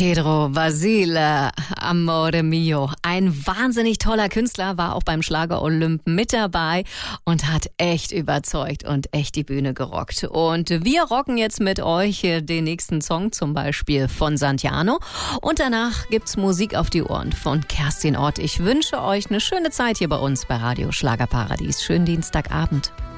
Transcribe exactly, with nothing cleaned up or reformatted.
Pedro Basile, Amore Mio. Ein wahnsinnig toller Künstler, war auch beim Schlager Olymp mit dabei und hat echt überzeugt und echt die Bühne gerockt. Und wir rocken jetzt mit euch den nächsten Song, zum Beispiel von Santiano. Und danach gibt's Musik auf die Ohren von Kerstin Ott. Ich wünsche euch eine schöne Zeit hier bei uns bei Radio Schlagerparadies. Schönen Dienstagabend.